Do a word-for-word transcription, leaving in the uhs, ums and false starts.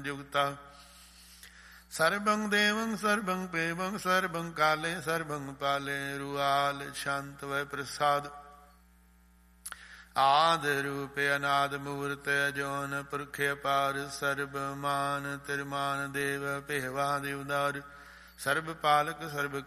ਜੁਗਤਾ। ਸਰਬੰ ਦੇਵੰ ਸਰਬੰ ਪੇਵੰ ਸਰਬੰ ਕਾਲੇ ਸਰਬੰ ਪਾਲੇ ਰੁਆਲ ਸ਼ਾਂਤ ਵੈ ਪ੍ਰਸਾਦ। ਆਦ ਰੂਪ ਅਨਾਦ ਮੂਰਤ ਅਜੋਨ ਪੁਰਖ ਅਪਾਰ ਸਰਬ ਮਾਨ ਤਿਰਮਾਨ ਦੇਵ ਭੇਵਾ ਦਿਵਦਾਰ। ਸਰਬ ਪਾਲਕ ਸਰਬ